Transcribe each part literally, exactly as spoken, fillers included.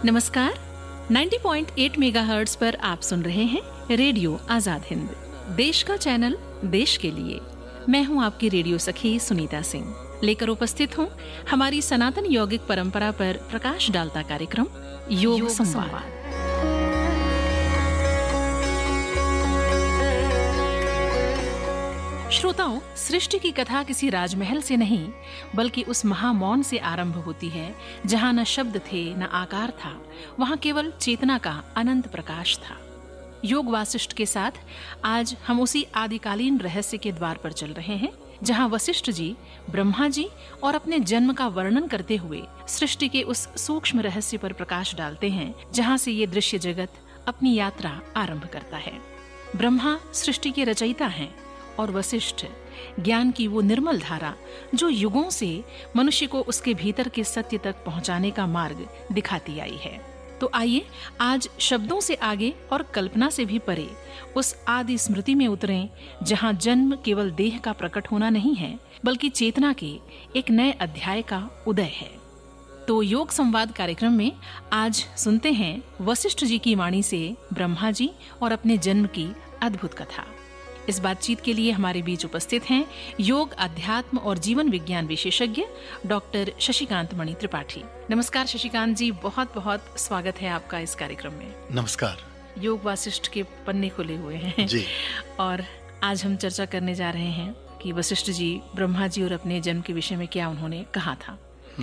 नमस्कार, नब्बे पॉइंट आठ मेगाहर्ट्ज पर आप सुन रहे हैं रेडियो आजाद हिंद, देश का चैनल देश के लिए। मैं हूं आपकी रेडियो सखी सुनीता सिंह, लेकर उपस्थित हूं हमारी सनातन यौगिक परंपरा पर प्रकाश डालता कार्यक्रम योग, योग संवाद। श्रोताओं, सृष्टि की कथा किसी राजमहल से नहीं बल्कि उस महामौन से आरंभ होती है जहां न शब्द थे न आकार था, वहां केवल चेतना का अनंत प्रकाश था। योग वासिष्ठ के साथ आज हम उसी आदिकालीन रहस्य के द्वार पर चल रहे हैं जहां वशिष्ठ जी ब्रह्मा जी और अपने जन्म का वर्णन करते हुए सृष्टि के उस सूक्ष्म रहस्य पर प्रकाश डालते हैं जहां से ये दृश्य जगत अपनी यात्रा आरंभ करता है। ब्रह्मा सृष्टि के रचयिता हैं और वशिष्ठ ज्ञान की वो निर्मल धारा जो युगों से मनुष्य को उसके भीतर के सत्य तक पहुंचाने का मार्ग दिखाती आई है। तो आइए आज शब्दों से आगे और कल्पना से भी परे उस आदि स्मृति में उतरें जहां जन्म केवल देह का प्रकट होना नहीं है बल्कि चेतना के एक नए अध्याय का उदय है। तो योग संवाद कार्यक्रम में आज सुनते हैं वशिष्ठ जी की वाणी से ब्रह्मा जी और अपने जन्म की अद्भुत कथा। इस बातचीत के लिए हमारे बीच उपस्थित हैं योग, अध्यात्म और जीवन विज्ञान विशेषज्ञ डॉक्टर शशिकांत मणि त्रिपाठी। नमस्कार शशिकांत जी, बहुत बहुत स्वागत है आपका इस कार्यक्रम में। नमस्कार। योग वासिष्ठ के पन्ने खुले हुए हैं जी। और आज हम चर्चा करने जा रहे हैं कि वशिष्ठ जी ब्रह्मा जी और अपने जन्म के विषय में क्या उन्होंने कहा था।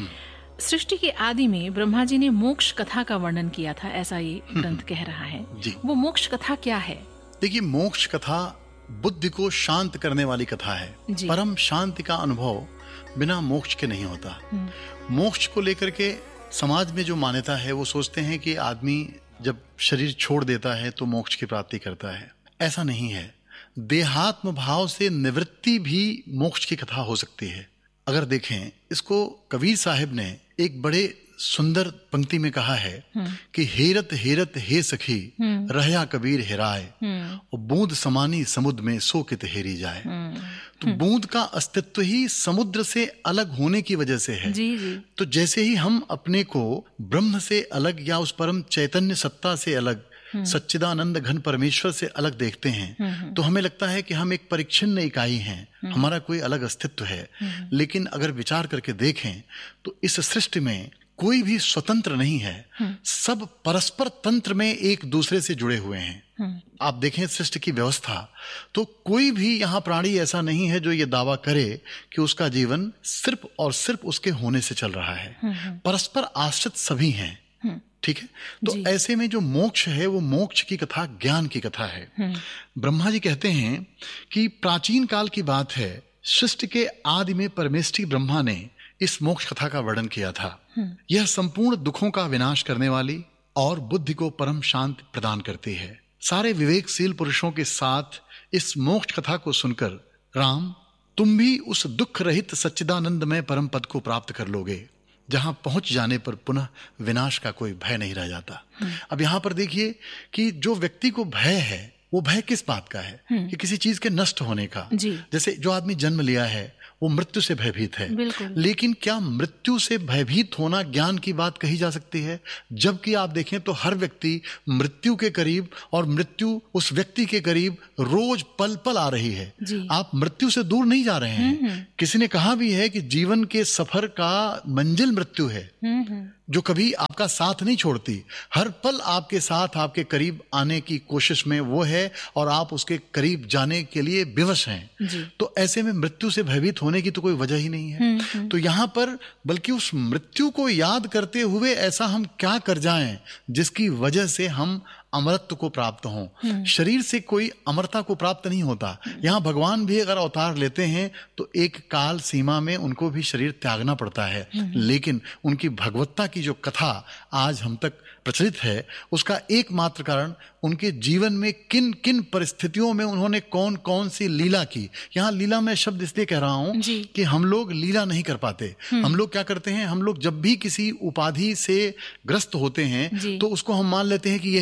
सृष्टि के आदि में ब्रह्मा जी ने मोक्ष कथा का वर्णन किया था, ऐसा ये ग्रंथ कह रहा है। वो मोक्ष कथा क्या है? देखिए, मोक्ष कथा बुद्धि को शांत करने वाली कथा है। परम शांति का अनुभव बिना मोक्ष के नहीं होता। मोक्ष को लेकर के समाज में जो मान्यता है वो सोचते हैं कि आदमी जब शरीर छोड़ देता है तो मोक्ष की प्राप्ति करता है। ऐसा नहीं है। देहात्म भाव से निवृत्ति भी मोक्ष की कथा हो सकती है। अगर देखें, इसको कबीर साहिब ने एक बड़े सुंदर पंक्ति में कहा है कि हेरत हेरत हे सखी रहया कबीर हेराए और बूंद समानी समुद्र में सो कित हेरी जाए। तो बूंद का अस्तित्व ही समुद्र से अलग होने की वजह से है। जी जी। तो जैसे ही हम अपने को ब्रह्म से अलग या उस परम चैतन्य सत्ता से अलग, सच्चिदानंद घन परमेश्वर से अलग देखते हैं तो हमें लगता है कि हम एक परिच्छिन्न इकाई हैं, हमारा कोई अलग अस्तित्व है। लेकिन अगर विचार करके देखें तो इस सृष्टि में कोई भी स्वतंत्र नहीं है, सब परस्पर तंत्र में एक दूसरे से जुड़े हुए हैं। आप देखें सृष्टि की व्यवस्था, तो कोई भी यहाँ प्राणी ऐसा नहीं है जो ये दावा करे कि उसका जीवन सिर्फ और सिर्फ उसके होने से चल रहा है। परस्पर आश्रित सभी हैं। ठीक है। तो ऐसे में जो मोक्ष है वो मोक्ष की कथा ज्ञान की कथा है। ब्रह्मा जी कहते हैं कि प्राचीन काल की बात है, सृष्टि के आदि में परमेष्ठी ब्रह्मा ने इस मोक्ष कथा का वर्णन किया था। यह संपूर्ण दुखों का विनाश करने वाली और बुद्धि को परम शांति प्रदान करती है। सारे विवेकशील पुरुषों के साथ इस मोक्ष कथा को सुनकर राम, तुम भी उस दुख रहित सच्चिदानंदमय परम पद को प्राप्त कर लोगे जहां पहुंच जाने पर पुनः विनाश का कोई भय नहीं रह जाता। अब यहां पर देखिए कि जो व्यक्ति को भय है वो भय किस बात का है? कि किसी चीज के नष्ट होने का। जैसे जो आदमी जन्म लिया है वो मृत्यु से भयभीत है, लेकिन क्या मृत्यु से भयभीत होना ज्ञान की बात कही जा सकती है? जबकि आप देखें तो हर व्यक्ति मृत्यु के करीब और मृत्यु उस व्यक्ति के करीब रोज पल पल आ रही है। आप मृत्यु से दूर नहीं जा रहे हैं। किसी ने कहा भी है कि जीवन के सफर का मंजिल मृत्यु है जो कभी आपका साथ नहीं छोड़ती, हर पल आपके साथ आपके करीब आने की कोशिश में वो है और आप उसके करीब जाने के लिए विवश हैं। तो ऐसे में मृत्यु से भयभीत होने की तो कोई वजह ही नहीं है। तो यहाँ पर बल्कि उस मृत्यु को याद करते हुए ऐसा हम क्या कर जाएं जिसकी वजह से हम अमरत्व को प्राप्त हों। शरीर से कोई अमरता को प्राप्त नहीं होता। यहाँ भगवान भी अगर अवतार लेते हैं तो एक काल सीमा में उनको भी शरीर त्यागना पड़ता है, लेकिन उनकी भगवत्ता की जो कथा आज हम तक प्रचलित है उसका एकमात्र कारण उनके जीवन में किन किन परिस्थितियों में उन्होंने कौन कौन सी लीला की। यहाँ लीला में शब्द इसलिए कह रहा हूं कि हम लोग लीला नहीं कर पाते। हम लोग क्या करते हैं, हम लोग जब भी किसी उपाधि से ग्रस्त होते हैं तो उसको हम मान लेते हैं कि यही हम हैं।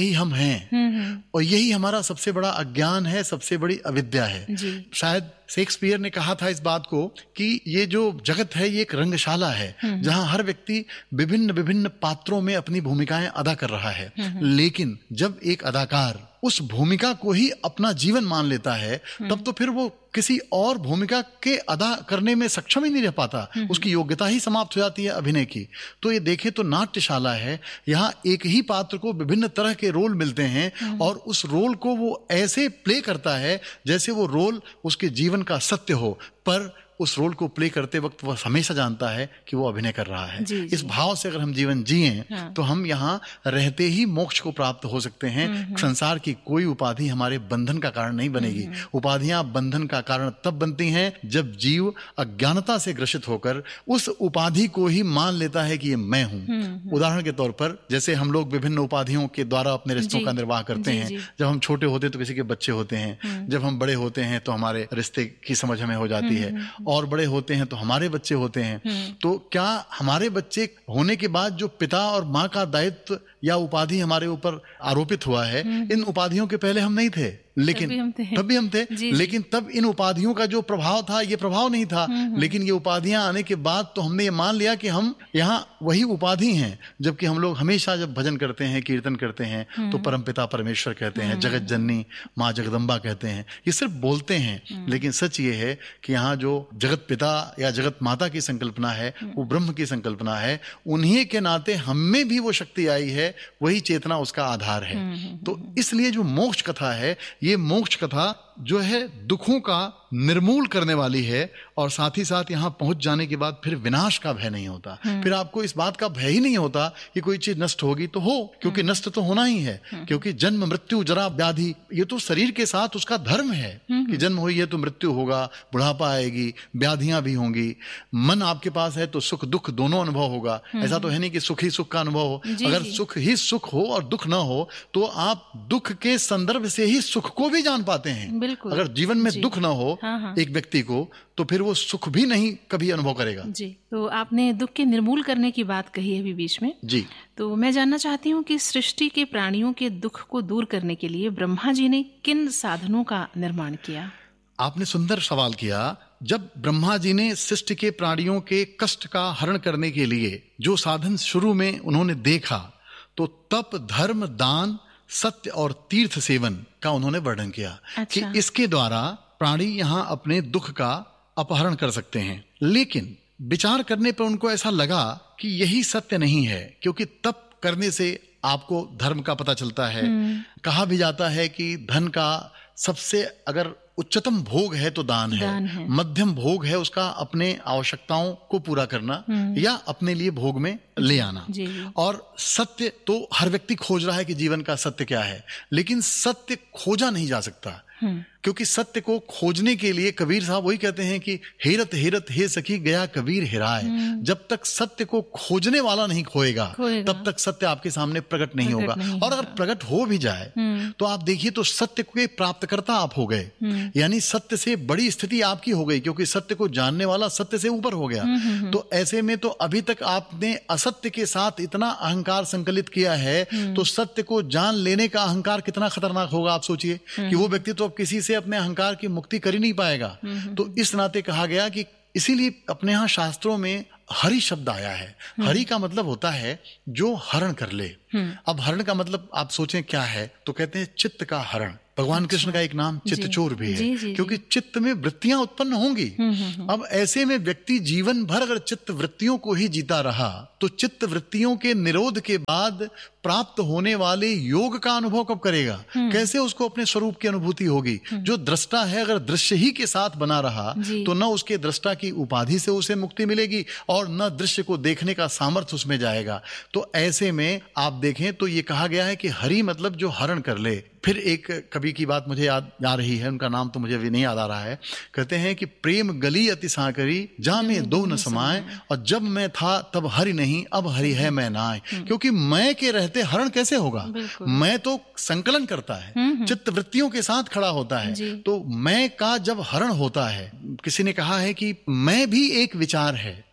हैं। और यही हमारा सबसे बड़ा अज्ञान है, सबसे बड़ी अविद्या है। शायद शेक्सपियर ने कहा था इस बात को कि ये जो जगत है ये एक रंगशाला है जहां हर व्यक्ति विभिन्न विभिन्न पात्रों में अपनी भूमिकाएं अदा कर रहा है। लेकिन जब एक अदाकार उस भूमिका को ही अपना जीवन मान लेता है तब तो फिर वो किसी और भूमिका के अदा करने में सक्षम ही नहीं रह पाता, उसकी योग्यता ही समाप्त हो जाती है अभिनय की। तो ये देखें तो नाट्यशाला है, यहाँ एक ही पात्र को विभिन्न तरह के रोल मिलते हैं और उस रोल को वो ऐसे प्ले करता है जैसे वो रोल उसके जीवन का सत्य हो, पर उस रोल को प्ले करते वक्त वह हमेशा जानता है कि वो अभिनय कर रहा है। जी, इस जी. भाव से अगर हम जीवन जिएं हाँ. तो हम यहाँ रहते ही मोक्ष को प्राप्त हो सकते हैं। संसार की कोई उपाधि हमारे बंधन का कारण नहीं बनेगी। उपाधियां बंधन का कारण तब बनती हैं जब जीव अज्ञानता से ग्रसित होकर उस उपाधि को ही मान लेता है कि ये मैं हूँ। उदाहरण के तौर पर जैसे हम लोग विभिन्न उपाधियों के द्वारा अपने रिश्तों का निर्वाह करते हैं। जब हम छोटे होते तो किसी के बच्चे होते हैं, जब हम बड़े होते हैं तो हमारे रिश्ते की समझ हमें हो जाती है, और बड़े होते हैं तो हमारे बच्चे होते हैं। तो क्या हमारे बच्चे होने के बाद जो पिता और माँ का दायित्व या उपाधि हमारे ऊपर आरोपित हुआ है, इन उपाधियों के पहले हम नहीं थे, लेकिन तब भी हम थे, जी, लेकिन तब इन उपाधियों का जो प्रभाव था ये प्रभाव नहीं था। लेकिन ये उपाधियां आने के बाद तो हमने ये मान लिया कि हम यहाँ वही उपाधि हैं। जबकि हम लोग हमेशा जब भजन करते हैं, कीर्तन करते हैं तो परमपिता परमेश्वर कहते हैं, जगत जननी माँ जगदम्बा कहते हैं। ये सिर्फ बोलते हैं, लेकिन सच ये है कि यहाँ जो जगत पिता या जगत माता की संकल्पना है वो ब्रह्म की संकल्पना है। उन्हीं के नाते हमें भी वो शक्ति आई है, वही चेतना उसका आधार है। तो इसलिए जो मोक्ष कथा है, ये मोक्ष कथा जो है दुखों का निर्मूल करने वाली है, और साथ ही साथ यहाँ पहुंच जाने के बाद फिर विनाश का भय नहीं होता। फिर आपको इस बात का भय ही नहीं होता कि कोई चीज नष्ट होगी तो हो, क्योंकि नष्ट तो होना ही है। क्योंकि जन्म मृत्यु जरा व्याधि ये तो शरीर के साथ उसका धर्म है कि जन्म हुई है तो मृत्यु होगा, बुढ़ापा आएगी, व्याधियां भी होंगी। मन आपके पास है तो सुख दुख दोनों अनुभव होगा। ऐसा तो है नहीं कि सुख ही सुख का अनुभव हो। अगर सुख ही सुख हो और दुख ना हो तो आप दुख के संदर्भ से ही सुख को भी जान पाते हैं। अगर जीवन में दुख ना हो हाँ हाँ। एक व्यक्ति को, तो फिर वो सुख भी नहीं कभी अनुभव करेगा। जी, तो आपने दुख के निर्मूल करने की बात कही है अभी बीच में। जी, तो मैं जानना चाहती हूँ कि सृष्टि के प्राणियों के दुख को दूर करने के लिए ब्रह्मा जी ने किन साधनों का निर्माण किया? आपने सुंदर सवाल किया। जब ब्रह्मा जी ने सृष्टि के प्राणियों के कष्ट का हरण करने के लिए जो साधन शुरू में उन्होंने देखा, तो तप, धर्म, दान, सत्य और तीर्थ सेवन का उन्होंने वर्णन किया। अच्छा। कि इसके द्वारा प्राणी यहाँ अपने दुख का अपहरण कर सकते हैं। लेकिन विचार करने पर उनको ऐसा लगा कि यही सत्य नहीं है, क्योंकि तप करने से आपको धर्म का पता चलता है। कहा भी जाता है कि धन का सबसे अगर उच्चतम भोग है तो दान, दान है, है। मध्यम भोग है उसका अपने आवश्यकताओं को पूरा करना या अपने लिए भोग में ले आना। जी, जी। और सत्य तो हर व्यक्ति खोज रहा है कि जीवन का सत्य क्या है, लेकिन सत्य खोजा नहीं जा सकता, क्योंकि सत्य को खोजने के लिए कबीर साहब वही कहते हैं कि हेरत हेरत हे सखी गया कबीर हेराए। जब तक सत्य को खोजने वाला नहीं खोएगा, खोएगा तब तक सत्य आपके सामने प्रकट नहीं प्रकट होगा नहीं और अगर प्रकट हो भी जाए तो आप देखिए तो सत्य के प्राप्तकर्ता आप हो गए, यानी सत्य से बड़ी स्थिति आपकी हो गई, क्योंकि सत्य को जानने वाला सत्य से ऊपर हो गया। तो ऐसे में तो अभी तक आपने असत्य के साथ इतना अहंकार संकलित किया है, तो सत्य को जान लेने का अहंकार कितना खतरनाक होगा आप सोचिए कि वो व्यक्ति तो किसी से अपने अहंकार की मुक्ति कर ही नहीं पाएगा। तो इस नाते कहा गया कि इसीलिए अपने यहाँ शास्त्रों में हरि शब्द आया है। हरि का मतलब होता है जो हरण कर ले। अब हरण का मतलब आप सोचें क्या है, तो कहते हैं चित्त का हरण। भगवान अच्छा। कृष्ण का एक नाम चित्तचोर भी है, जी, जी, क्योंकि चित्त में वृत्तियां उत्पन्न होंगी। अब ऐसे में व्यक्ति जीवन भर अगर चित्त वृत्तियों को ही जीता रहा तो चित्त वृत्तियों के निरोध के बाद प्राप्त होने वाले योग का अनुभव कब करेगा? कैसे उसको अपने स्वरूप की अनुभूति होगी? जो दृष्टा है अगर दृश्य ही के साथ बना रहा तो न उसके दृष्टा की उपाधि से उसे मुक्ति मिलेगी और न दृश्य को देखने का सामर्थ्य उसमें जाएगा। तो ऐसे में आप देखें तो ये कहा गया है कि हरि मतलब जो हरण कर ले। फिर एक कवि की बात मुझे याद आ रही है, उनका नाम तो मुझे अभी नहीं याद आ रहा है। कहते हैं कि प्रेम गली अति साकरी जा में दो न समाए, और जब मैं था तब हरि नहीं अब हरि है मैं नाय। क्योंकि मैं के रहते हरण कैसे होगा? मैं तो संकलन करता है, चित्त वृत्तियों के साथ खड़ा होता है। तो मैं का जब हरण होता है, किसी ने कहा है कि मैं भी एक विचार है,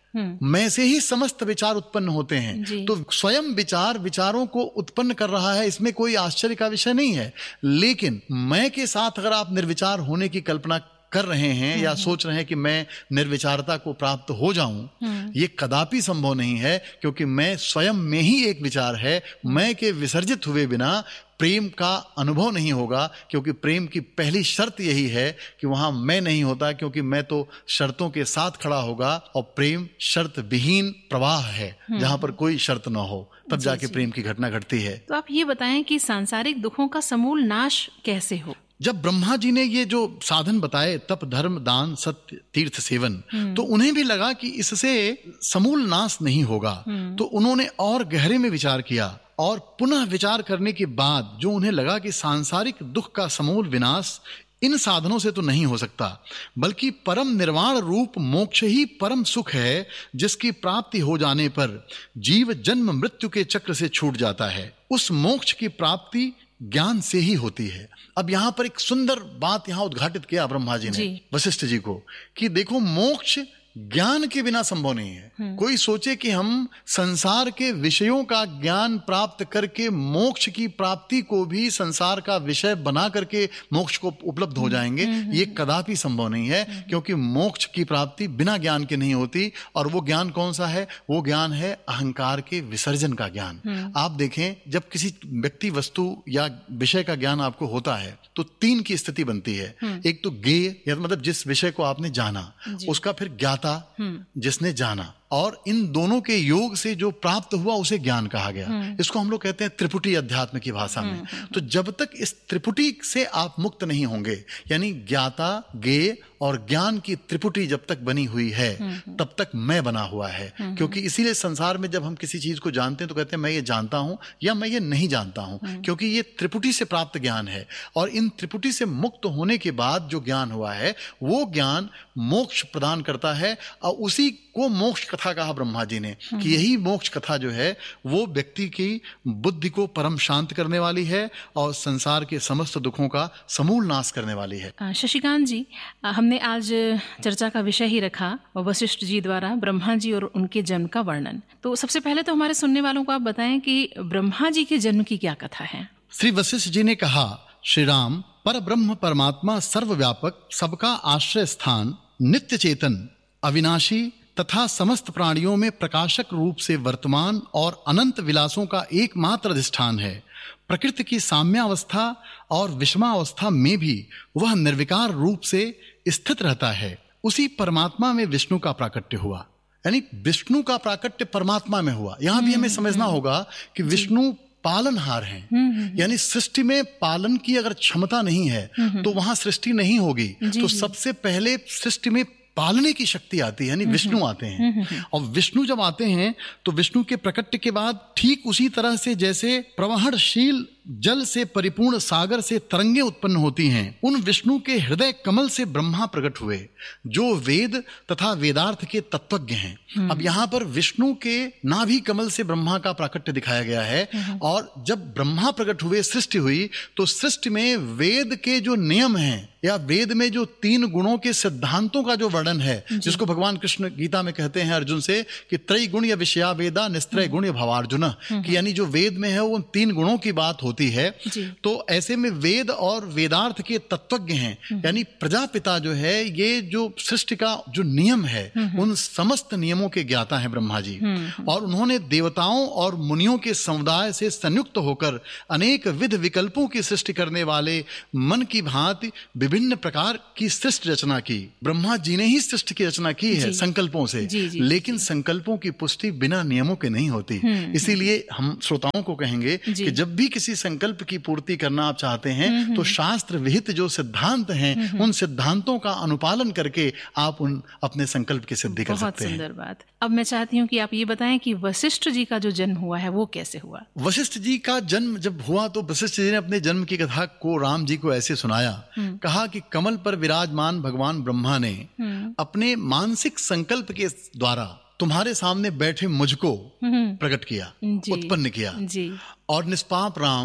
मैं से ही समस्त विचार उत्पन्न होते हैं। तो स्वयं विचार विचारों को उत्पन्न कर रहा है, इसमें कोई आश्चर्य का विषय नहीं है। लेकिन मैं के साथ अगर आप निर्विचार होने की कल्पना कर रहे हैं या सोच रहे हैं कि मैं निर्विचारता को प्राप्त हो जाऊं, ये कदापि संभव नहीं है, क्योंकि मैं स्वयं में ही एक विचार है। मैं के विसर्जित हुए बिना प्रेम का अनुभव नहीं होगा, क्योंकि प्रेम की पहली शर्त यही है कि वहां मैं नहीं होता, क्योंकि मैं तो शर्तों के साथ खड़ा होगा, और प्रेम शर्त विहीन प्रवाह है जहां पर कोई शर्त ना हो, तब जाके प्रेम की घटना घटती है। तो आप ये बताएं कि सांसारिक दुखों का समूल नाश कैसे हो? जब ब्रह्मा जी ने ये जो साधन बताए, तप धर्म दान सत्य तीर्थ सेवन, तो उन्हें भी लगा कि इससे समूल नाश नहीं होगा। तो उन्होंने और गहरे में विचार किया, और पुनः विचार करने के बाद जो उन्हें लगा कि सांसारिक दुख का समूल विनाश इन साधनों से तो नहीं हो सकता, बल्कि परम निर्वाण रूप मोक्ष ही परम सुख है, जिसकी प्राप्ति हो जाने पर जीव जन्म मृत्यु के चक्र से छूट जाता है। उस मोक्ष की प्राप्ति ज्ञान से ही होती है। अब यहां पर एक सुंदर बात यहां उद्घाटित किया ब्रह्मा जी ने वशिष्ठ जी को, कि देखो मोक्ष ज्ञान के बिना संभव नहीं है। कोई सोचे कि हम संसार के विषयों का ज्ञान प्राप्त करके मोक्ष की प्राप्ति को भी संसार का विषय बना करके मोक्ष को उपलब्ध हो जाएंगे, ये कदापि संभव नहीं है, क्योंकि मोक्ष की प्राप्ति बिना ज्ञान के नहीं होती। और वो ज्ञान कौन सा है? वो ज्ञान है अहंकार के विसर्जन का ज्ञान। आप देखें, जब किसी व्यक्ति वस्तु या विषय का ज्ञान आपको होता है तो तीन की स्थिति बनती है। एक तो ज्ञेय, या मतलब जिस विषय को आपने जाना, उसका फिर ज्ञाता जिसने जाना, और इन दोनों के योग से जो प्राप्त हुआ उसे ज्ञान कहा गया। इसको हम लोग कहते हैं त्रिपुटी अध्यात्म की भाषा में। तो जब तक इस त्रिपुटी से आप मुक्त नहीं होंगे, यानी ज्ञाता ज्ञेय और ज्ञान की त्रिपुटी जब तक बनी हुई है, तब तक मैं बना हुआ है। क्योंकि इसीलिए संसार में जब हम किसी चीज को जानते हैं तो कहते हैं मैं ये जानता हूं या मैं ये नहीं जानता हूं, क्योंकि ये त्रिपुटी से प्राप्त ज्ञान है। और इन त्रिपुटी से मुक्त होने के बाद जो ज्ञान हुआ है, वो ज्ञान मोक्ष प्रदान करता है। और उसी को मोक्ष कथा कहा ब्रह्मा जी ने, कि यही मोक्ष कथा जो है वो व्यक्ति की बुद्धि को परम शांत करने वाली है और संसार के समस्त दुखों का समूल नाश करने वाली है। शशिकांत जी, हमने आज चर्चा का विषय ही रखा वशिष्ठ जी द्वारा ब्रह्मा जी और उनके जन्म का वर्णन। तो सबसे पहले तो हमारे सुनने वालों को आप बताएं कि ब्रह्मा जी के जन्म की क्या कथा है? श्री वशिष्ठ जी ने कहा, श्री राम पर ब्रह्म परमात्मा सर्वव्यापक, सबका आश्रय स्थान, नित्य चेतन, अविनाशी तथा समस्त प्राणियों में प्रकाशक रूप से वर्तमान और अनंत विलासों का एकमात्र अधिष्ठान है। प्रकृति की साम्यावस्था और विषमावस्था में भी वह निर्विकार रूप से स्थित रहता है। उसी परमात्मा में विष्णु का प्राकट्य हुआ, यानी विष्णु का प्राकट्य परमात्मा में हुआ। यहां भी हमें समझना होगा कि विष्णु पालनहार हैं, यानी सृष्टि में पालन की अगर क्षमता नहीं है तो वहां सृष्टि नहीं होगी। तो सबसे पहले सृष्टि में पालने की शक्ति आती है, यानी विष्णु आते हैं। और विष्णु जब आते हैं तो विष्णु के प्रकट के बाद ठीक उसी तरह से जैसे प्रवहनशील जल से परिपूर्ण सागर से तरंगे उत्पन्न होती हैं, उन विष्णु के हृदय कमल से ब्रह्मा प्रकट हुए, जो वेद तथा वेदार्थ के तत्वज्ञ हैं। अब यहाँ पर विष्णु के नाभि कमल से ब्रह्मा का प्राकट्य दिखाया गया है। और जब ब्रह्मा प्रकट हुए, सृष्टि हुई, तो सृष्टि में वेद के जो नियम हैं या वेद में जो तीन गुणों के सिद्धांतों का जो वर्णन है, जिसको भगवान कृष्ण गीता में कहते हैं अर्जुन से कि त्रय गुण या विषया वेदा निस्त्रय गुण या भवार्जुन, कि यानी जो वेद में है वो तीन गुणों की बात होती है। तो ऐसे में वेद और वेदार्थ के तत्वज्ञ हैं, यानी प्रजापिता जो है, ये जो सृष्टि का जो नियम है उन समस्त नियमों के ज्ञाता हैं ब्रह्मा जी। और उन्होंने देवताओं और मुनियों के समुदाय से संयुक्त होकर अनेक विध विकल्पों की सृष्टि करने वाले मन की भांति विभिन्न प्रकार की सृष्टि रचना की। ब्रह्मा जी ने ही सृष्टि की रचना की है संकल्पों से, जी, जी, लेकिन जी, संकल्पों की पुष्टि बिना नियमों के नहीं होती। इसीलिए हम श्रोताओं को कहेंगे कि जब भी किसी संकल्प की पूर्ति करना आप चाहते हैं तो शास्त्र विहित जो सिद्धांत हैं उन सिद्धांतों का अनुपालन करके आप उन अपने संकल्प की सिद्धि कर सकते हैं। बहुत सुंदर बात। अब मैं चाहती हूँ कि आप ये बताएं कि वशिष्ठ जी का जो जन्म हुआ है वो कैसे हुआ? वशिष्ठ जी का जन्म जब हुआ तो वशिष्ठ जी ने अपने जन्म की कथा को राम जी को ऐसे सुनाया, कहा कि कमल पर विराजमान भगवान ब्रह्मा ने अपने मानसिक संकल्प के द्वारा तुम्हारे सामने बैठे मुझको प्रकट किया, उत्पन्न किया, और निष्पाप राम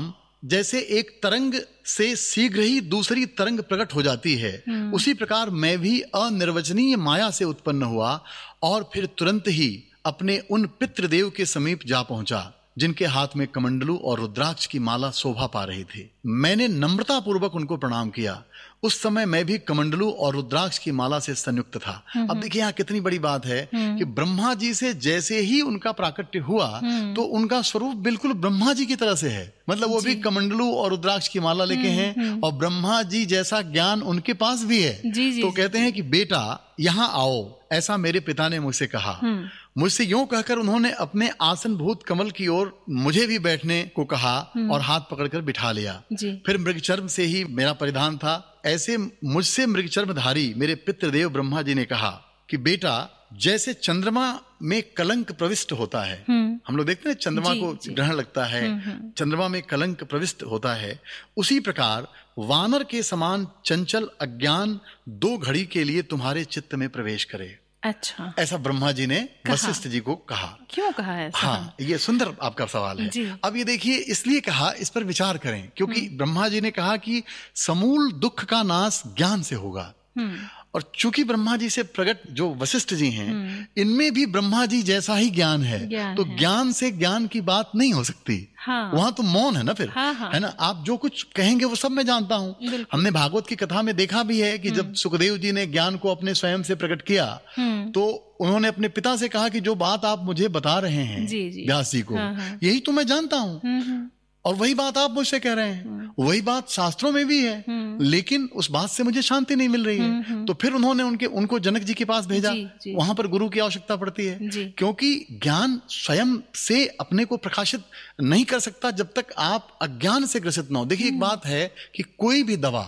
जैसे एक तरंग से शीघ्र ही दूसरी तरंग प्रकट हो जाती है, उसी प्रकार मैं भी अनिर्वचनीय माया से उत्पन्न हुआ और फिर तुरंत ही अपने उन पितृदेव के समीप जा पहुंचा जिनके हाथ में कमंडलू और रुद्राक्ष की माला शोभा पा रही थी। मैंने नम्रता पूर्वक उनको प्रणाम किया। उस समय मैं भी कमंडलू और रुद्राक्ष की माला से संयुक्त था। अब देखिए यहाँ कितनी बड़ी बात है कि ब्रह्मा जी से जैसे ही उनका प्राकट्य हुआ तो उनका स्वरूप बिल्कुल ब्रह्मा जी की तरह से है। मतलब वो भी कमंडलू और रुद्राक्ष की माला लेके हैं और ब्रह्मा जी जैसा ज्ञान उनके पास भी है। जी, जी, तो कहते हैं कि बेटा यहाँ आओ, ऐसा मेरे पिता ने मुझसे कहा। मुझसे यूं कहकर उन्होंने अपने आसन भूत कमल की ओर मुझे भी बैठने को कहा और हाथ पकड़कर बिठा लिया। फिर मृगचर्म से ही मेरा परिधान था। ऐसे मुझसे मृगचर्मधारी मेरे पितृदेव ब्रह्मा जी ने कहा कि बेटा जैसे चंद्रमा में कलंक प्रविष्ट होता है, हम लोग देखते हैं चंद्रमा को ग्रहण लगता है, चंद्रमा में कलंक प्रविष्ट होता है, उसी प्रकार वानर के समान चंचल अज्ञान दो घड़ी के लिए तुम्हारे चित्त में प्रवेश करे। अच्छा, ऐसा ब्रह्मा जी ने वशिष्ठ जी को कहा। क्यों कहा ऐसा? हाँ, ये सुंदर आपका सवाल है। अब ये देखिए, इसलिए कहा, इस पर विचार करें, क्योंकि ब्रह्मा जी ने कहा कि समूल दुख का नाश ज्ञान से होगा। और चूंकि ब्रह्मा जी से प्रकट जो वशिष्ठ जी हैं, इनमें भी ब्रह्मा जी जैसा ही ज्ञान है, ज्ञान तो है। ज्ञान से ज्ञान की बात नहीं हो सकती। हाँ। वहां तो मौन है ना फिर। हाँ, हाँ। है ना, आप जो कुछ कहेंगे वो सब मैं जानता हूँ। हमने भागवत की कथा में देखा भी है कि जब सुखदेव जी ने ज्ञान को अपने स्वयं से प्रकट किया तो उन्होंने अपने पिता से कहा कि जो बात आप मुझे बता रहे हैं व्यास जी को, यही तो मैं जानता हूँ और वही बात आप मुझसे कह रहे हैं, वही बात शास्त्रों में भी है, लेकिन उस बात से मुझे शांति नहीं मिल रही है। तो फिर उन्होंने उनके उनको जनक जी के पास भेजा। जी, जी। वहां पर गुरु की आवश्यकता पड़ती है, क्योंकि ज्ञान स्वयं से अपने को प्रकाशित नहीं कर सकता जब तक आप अज्ञान से ग्रसित ना हो। देखिए, एक बात है कि कोई भी दवा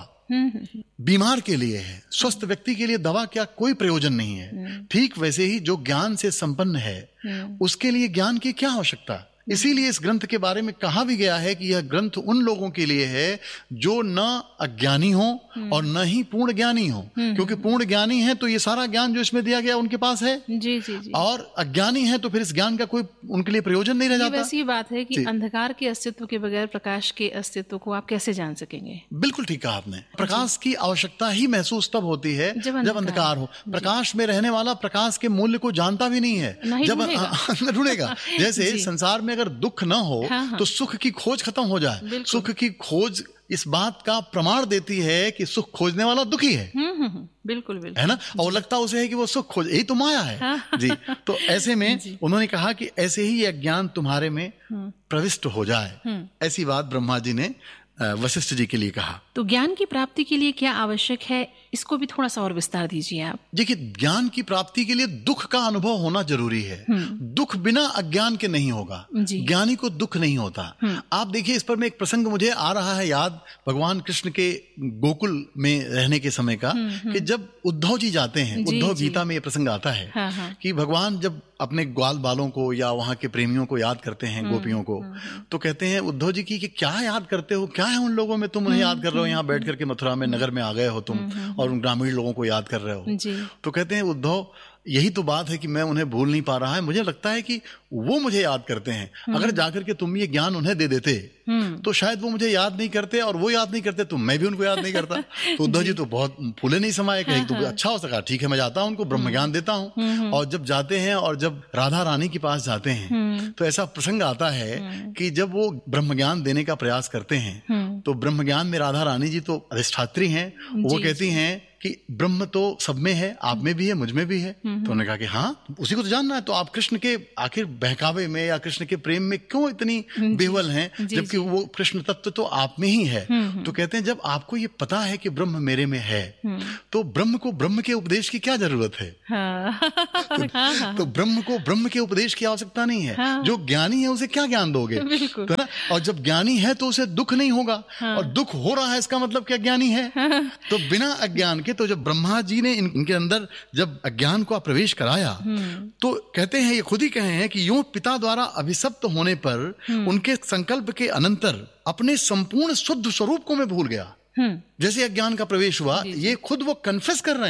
बीमार के लिए है, स्वस्थ व्यक्ति के लिए दवा क्या कोई प्रयोजन नहीं है। ठीक वैसे ही जो ज्ञान से संपन्न है उसके लिए ज्ञान की क्या आवश्यकता। इसीलिए इस ग्रंथ के बारे में कहा भी गया है कि यह ग्रंथ उन लोगों के लिए है जो न अज्ञानी हो और न ही पूर्ण ज्ञानी हो, क्योंकि पूर्ण ज्ञानी है तो ये सारा ज्ञान जो इसमें दिया गया उनके पास है। जी, जी, जी। और अज्ञानी है तो फिर इस ज्ञान का कोई उनके लिए प्रयोजन नहीं रह जाता। वैसी बात है कि अंधकार के अस्तित्व के बगैर प्रकाश के अस्तित्व को आप कैसे जान सकेंगे? बिल्कुल ठीक कहा आपने। प्रकाश की आवश्यकता ही महसूस तब होती है जब अंधकार हो। प्रकाश में रहने वाला प्रकाश के मूल्य को जानता भी नहीं है, जब ढूंढेगा। जैसे संसार में अगर दुख न हो हाँ, तो सुख की खोज खत्म हो जाए। सुख की खोज इस बात का प्रमाण देती है कि सुख खोजने वाला दुखी है। बिल्कुल बिल्कुल, है ना, और लगता उसे है कि वो सुख खोज, यही तो माया है। हाँ। जी, तो ऐसे में उन्होंने कहा कि ऐसे ही यह ज्ञान तुम्हारे में प्रविष्ट हो जाए। ऐसी बात ब्रह्मा जी ने वशिष्ठ जी के लिए कहा। तो ज्ञान की प्राप्ति के लिए क्या आवश्यक है, इसको भी थोड़ा सा और विस्तार दीजिए आप। देखिए, ज्ञान की प्राप्ति के लिए दुख का अनुभव होना जरूरी है। दुख बिना अज्ञान के नहीं होगा। ज्ञानी को दुख नहीं होता। आप देखिए, इस पर में एक प्रसंग मुझे आ रहा है याद, भगवान कृष्ण के गोकुल में रहने के समय का, कि जब उद्धव जी जाते हैं, उद्धव गीता में ये प्रसंग आता है हाँ, हाँ। कि भगवान जब अपने ग्वाल बालों को या वहां के प्रेमियों को याद करते हैं, गोपियों को, तो कहते हैं उद्धव जी की कि क्या याद करते हो, क्या है उन लोगों में, तुम उन्हें याद कर रहे हो, यहाँ बैठ करके मथुरा में नगर में आ गए हो तुम और उन ग्रामीण लोगों को याद कर रहे हो। तो कहते हैं उद्धव, यही तो बात है कि मैं उन्हें भूल नहीं पा रहा है। मुझे लगता है कि वो मुझे याद करते हैं। अगर जाकर के तुम ये ज्ञान उन्हें दे देते तो शायद वो मुझे याद नहीं करते, और वो याद नहीं करते तो मैं भी उनको याद नहीं करता। तो उद्धव जी तो बहुत फूले नहीं समाये, कहीं तो अच्छा हो सका, ठीक है मैं जाता हूँ, उनको ब्रह्म ज्ञान देता हूँ। और जब जाते हैं और जब राधा रानी के पास जाते हैं तो ऐसा प्रसंग आता है कि जब वो ब्रह्म ज्ञान देने का प्रयास करते हैं तो ब्रह्म ज्ञान में राधा रानी जी तो अधिष्ठात्री हैं, वो कहती हैं कि ब्रह्म तो सब में है, आप में भी है, मुझ में भी है। तो उन्होंने कहा कि हाँ, उसी को तो जानना है। तो आप कृष्ण के आखिर बहकावे में या कृष्ण के प्रेम में क्यों इतनी बेवल हैं, जबकि वो कृष्ण तत्व तो आप में ही है। तो कहते हैं जब आपको ये पता है कि ब्रह्म मेरे में है तो ब्रह्म को ब्रह्म के उपदेश की क्या जरूरत है। तो, तो ब्रह्म को ब्रह्म के उपदेश की आवश्यकता नहीं है। जो ज्ञानी है उसे क्या ज्ञान दोगे, तो ना। और जब ज्ञानी है तो उसे दुख नहीं होगा, और दुख हो रहा है इसका मतलब क्या ज्ञानी है। तो बिना अज्ञान के, तो जब ब्रह्मा जी ने इन, इनके अंदर जब अज्ञान को प्रवेश कराया तो कहते हैं, ये खुद ही कहे हैं कि यूं पिता द्वारा अभिशप्त होने पर उनके संकल्प के अनंतर अपने संपूर्ण शुद्ध स्वरूप को मैं भूल गया। जैसे अज्ञान का प्रवेश हुआ, ये खुद वो कन्फेस कर रहे हैं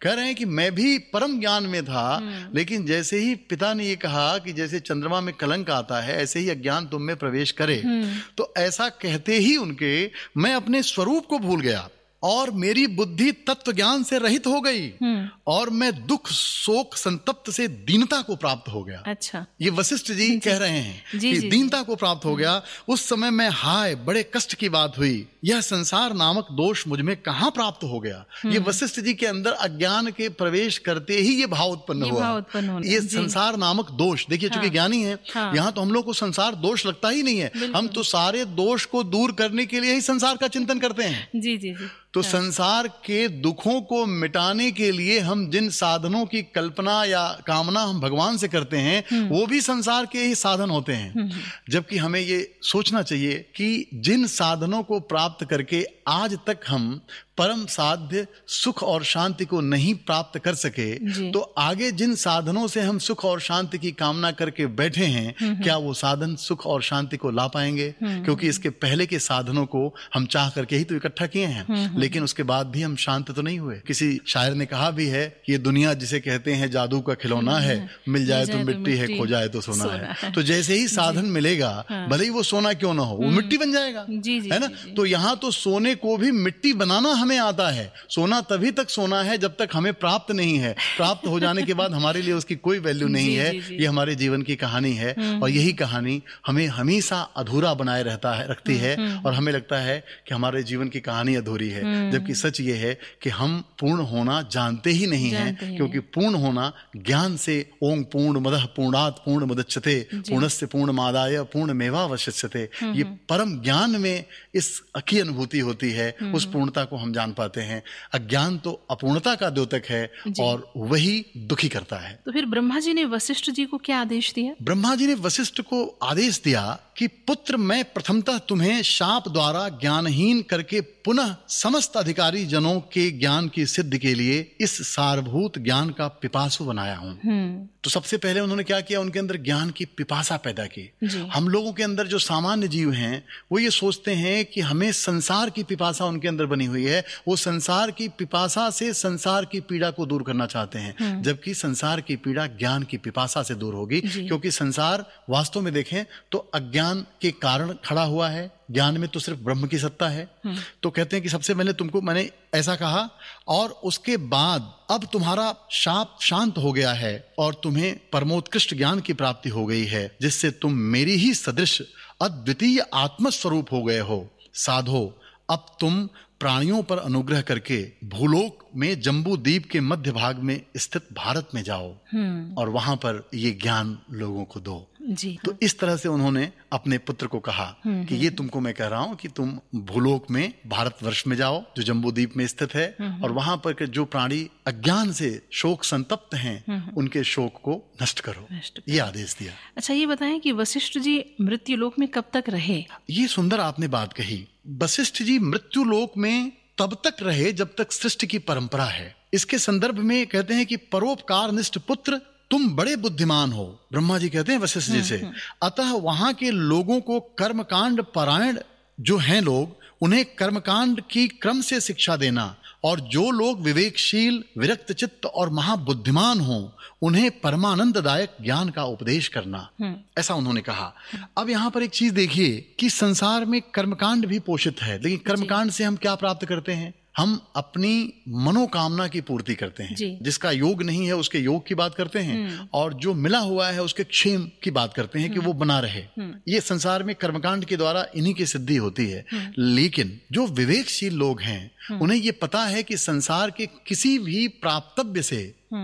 कह रहे हैं कि मैं भी परम ज्ञान में था, लेकिन जैसे ही पिता ने ये कहा कि जैसे चंद्रमा में कलंक आता है ऐसे ही अज्ञान तुम में प्रवेश करे, तो ऐसा कहते ही उनके मैं अपने स्वरूप को भूल गया और मेरी बुद्धि तत्व ज्ञान से रहित हो गई और मैं दुख शोक संतप्त से दीनता को प्राप्त हो गया। अच्छा, ये वशिष्ठ जी, जी कह रहे हैं जी, कि जी, दीनता को प्राप्त हो गया। उस समय मैं हाय बड़े कष्ट की बात हुई, यह संसार नामक दोष मुझ में कहाँ प्राप्त हो गया। ये वशिष्ठ जी के अंदर अज्ञान के प्रवेश करते ही ये भाव उत्पन्न हुआ। ये संसार नामक दोष, देखिए चूंकि ज्ञानी है, यहाँ तो हम लोग को संसार दोष लगता ही नहीं है, हम तो सारे दोष को दूर करने के लिए ही संसार का चिंतन करते हैं। जी जी जी। तो हाँ। संसार के दुखों को मिटाने के लिए हम जिन साधनों की कल्पना या कामना हम भगवान से करते हैं वो भी संसार के ही साधन होते हैं। जबकि हमें ये सोचना चाहिए कि जिन साधनों को प्राप्त करके आज तक हम परम साध्य सुख और शांति को नहीं प्राप्त कर सके, तो आगे जिन साधनों से हम सुख और शांति की कामना करके बैठे हैं, क्या वो साधन सुख और शांति को ला पाएंगे? क्योंकि इसके पहले के साधनों को हम चाह करके ही तो इकट्ठा किए हैं, लेकिन उसके बाद भी हम शांत तो नहीं हुए। किसी शायर ने कहा भी है कि ये दुनिया जिसे कहते हैं जादू का खिलौना है, मिल जाए तो मिट्टी है, खो जाए तो सोना है। तो जैसे ही साधन मिलेगा, भले ही वो सोना क्यों ना हो, वो मिट्टी बन जाएगा, है ना। तो यहाँ तो सोने को भी मिट्टी बनाना हमें आता है। सोना तभी तक सोना है जब तक हमें प्राप्त नहीं है। प्राप्त हो जाने के बाद हमारे लिए उसकी कोई वैल्यू नहीं जी, है जी, जी। ये हमारे जीवन की कहानी है और यही कहानी हमें हमेशा अधूरा बनाए रहता है रखती है और हमें लगता है कि हमारे जीवन की कहानी अधूरी है, जबकि सच ये है कि हम पूर्ण होना जानते ही नहीं हैं, क्योंकि पूर्ण होना ज्ञान से ओम पूर्ण मदः पूर्णात् पूर्ण मुदच्यते पूर्णस्य पूर्णमादाय पूर्णमेवावशिष्यते, ये परम ज्ञान में इस की अनुभूति होती है। उस पूर्णता को हम जान पाते हैं। अज्ञान तो अपूर्णता का द्योतक है और वही दुखी करता है। तो फिर ब्रह्मा जी ने वशिष्ठ जी को क्या आदेश दिया? ब्रह्मा जी ने वशिष्ठ को आदेश दिया कि पुत्र, मैं प्रथमतः तुम्हें शाप द्वारा ज्ञानहीन करके पुनः समस्त अधिकारी जनों के ज्ञान की सिद्धि के लिए इस सारभूत ज्ञान का पिपासु बनाया हूं। तो सबसे पहले उन्होंने क्या किया, उनके अंदर ज्ञान की पिपासा पैदा की। हम लोगों के अंदर जो सामान्य जीव हैं वो ये सोचते हैं कि हमें संसार की पिपासा उनके अंदर बनी हुई है, वो संसार की पिपासा से संसार की पीड़ा को दूर करना चाहते हैं, जबकि संसार की पीड़ा ज्ञान की पिपासा से दूर होगी। क्योंकि संसार वास्तव में देखें तो अज्ञान के कारण खड़ा हुआ है, ज्ञान में तो सिर्फ ब्रह्म की सत्ता है। तो कहते हैं कि सबसे पहले तुमको मैंने ऐसा कहा और उसके बाद अब तुम्हारा शाप शांत हो गया है और तुम्हें परमोत्कृष्ट ज्ञान की प्राप्ति हो गई है, जिससे तुम मेरी ही सदृश अद्वितीय आत्मस्वरूप हो गए हो। साधो, अब तुम प्राणियों पर अनुग्रह करके भूलोक में जम्बू द्वीप के मध्य भाग में स्थित भारत में जाओ और वहां पर ये ज्ञान लोगों को दो। जी, तो इस तरह से उन्होंने अपने पुत्र को कहा कि ये तुमको मैं कह रहा हूं कि तुम भूलोक में भारतवर्ष में जाओ जो जम्बू द्वीप में स्थित है और वहां पर के जो प्राणी अज्ञान से शोक संतप्त हैं उनके शोक को नष्ट करो, ये आदेश दिया। अच्छा, ये बताएं कि वशिष्ठ जी मृत्युलोक में कब तक रहे? ये सुंदर आपने बात कही। वशिष्ठ जी मृत्युलोक में तब तक रहे जब तक सृष्टि की परंपरा है। इसके संदर्भ में कहते हैं कि परोपकार निष्ठ पुत्र, तुम बड़े बुद्धिमान हो। ब्रह्मा जी कहते हैं वशिष्ठ जी से, अतः वहां के लोगों को कर्मकांड परायण जो हैं लोग, उन्हें कर्मकांड की क्रम से शिक्षा देना और जो लोग विवेकशील, विरक्त चित्त और महाबुद्धिमान हों उन्हें परमानंददायक ज्ञान का उपदेश करना, ऐसा उन्होंने कहा। अब यहाँ पर एक चीज देखिए कि संसार में कर्मकांड भी पोषित है, लेकिन कर्मकांड से हम क्या प्राप्त करते हैं? हम अपनी मनोकामना की पूर्ति करते हैं। जिसका योग नहीं है उसके योग की बात करते हैं और जो मिला हुआ है उसके क्षेम की बात करते हैं कि वो बना रहे। ये संसार में कर्मकांड के द्वारा इन्हीं की सिद्धि होती है। लेकिन जो विवेकशील लोग हैं उन्हें ये पता है कि संसार के किसी भी प्राप्तव्य से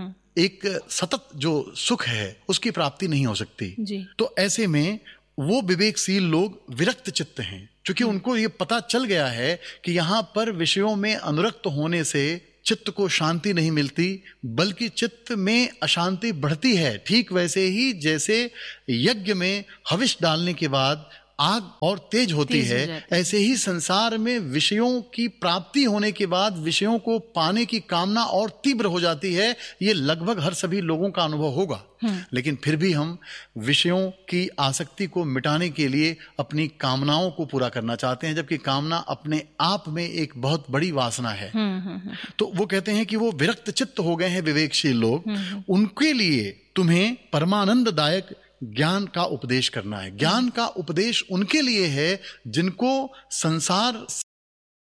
एक सतत जो सुख है उसकी प्राप्ति नहीं हो सकती। तो ऐसे में वो विवेकशील लोग विरक्त चित्त हैं, क्योंकि उनको ये पता चल गया है कि यहाँ पर विषयों में अनुरक्त होने से चित्त को शांति नहीं मिलती, बल्कि चित्त में अशांति बढ़ती है। ठीक वैसे ही जैसे यज्ञ में हविष डालने के बाद आग और तेज होती तेज हो है, जाती है। ऐसे ही संसार में विषयों की प्राप्ति होने के बाद विषयों को पाने की कामना और तीव्र हो जाती है। ये लगभग हर सभी लोगों का अनुभव होगा। लेकिन फिर भी हम विषयों की आसक्ति को मिटाने के लिए अपनी कामनाओं को पूरा करना चाहते हैं, जबकि कामना अपने आप में एक बहुत बड़ी वासना है। तो वो कहते हैं कि वो विरक्त चित्त हो गए हैं विवेकशील लोग, उनके लिए तुम्हें परमानंददायक ज्ञान का उपदेश करना है। ज्ञान का उपदेश उनके लिए है जिनको संसार